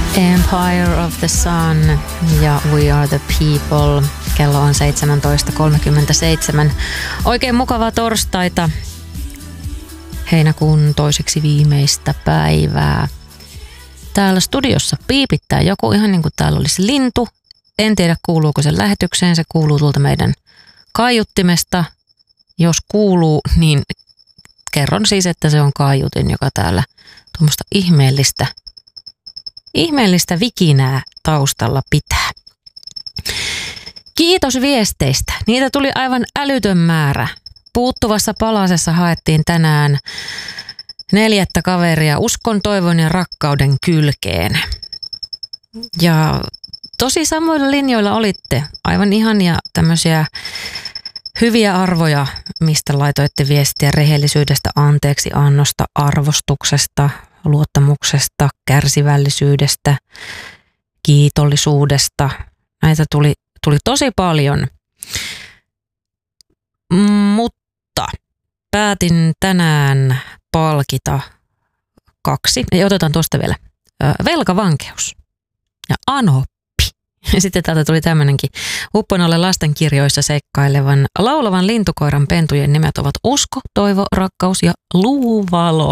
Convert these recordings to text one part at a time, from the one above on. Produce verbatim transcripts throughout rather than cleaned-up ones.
Empire of the Sun ja We Are the People. Kello on seitsemäntoista kolmekymmentäseitsemän. Oikein mukavaa torstaita. Heinäkuun toiseksi viimeistä päivää. Täällä studiossa piipittää joku ihan niin kuin täällä olisi lintu. En tiedä kuuluuko se lähetykseen. Se kuuluu tuolta meidän kaiuttimesta. Jos kuuluu, niin kerron siis, että se on kaiutin, joka täällä tuommoista ihmeellistä, ihmeellistä vikinää taustalla pitää. Kiitos viesteistä. Niitä tuli aivan älytön määrä. Puuttuvassa palasessa haettiin tänään neljättä kaveria uskon, toivon ja rakkauden kylkeen. Ja tosi samoilla linjoilla olitte. Aivan ihania tämmöisiä hyviä arvoja, mistä laitoitte viestiä rehellisyydestä, anteeksi annosta, arvostuksesta, luottamuksesta, kärsivällisyydestä, kiitollisuudesta. Näitä tuli, tuli tosi paljon. Mutta päätin tänään palkita kaksi. Ja otetaan tuosta vielä. Velkavankeus ja anoppi. Ja sitten täältä tuli tämmöinenkin. Upponalle lastenkirjoissa seikkailevan laulavan lintukoiran pentujen nimet ovat Usko, Toivo, Rakkaus ja Luuvalo.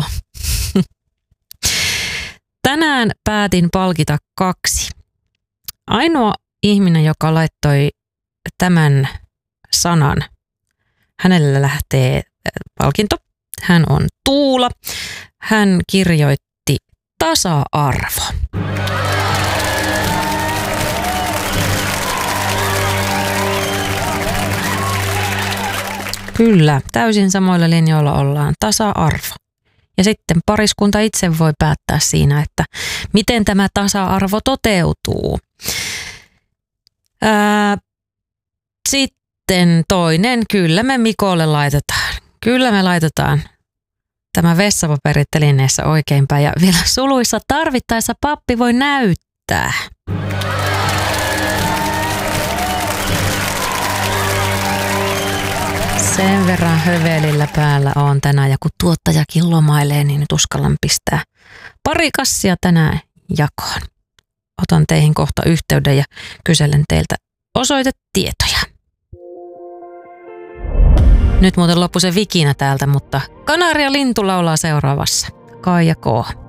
Tänään päätin palkita kaksi. Ainoa ihminen, joka laittoi tämän sanan, hänelle lähtee palkinto. Hän on Tuula. Hän kirjoitti tasa-arvo. Kyllä, täysin samoilla linjoilla ollaan. Tasa-arvo. Ja sitten pariskunta itse voi päättää siinä, että miten tämä tasa-arvo toteutuu. Ää, sitten toinen, kyllä me Mikolle laitetaan. Kyllä me laitetaan tämä vessapaperi telineessä oikeinpäin ja vielä suluissa tarvittaessa pappi voi näyttää. Sen verran hövelillä päällä on tänään ja kun tuottajakin lomailee, niin nyt uskallan pistää pari kassia tänään jakoon. Otan teihin kohta yhteyden ja kyselen teiltä osoitetietoja. Nyt muuten loppui se vikinä täältä, mutta Kanaria lintu laulaa seuraavassa. Kaija K.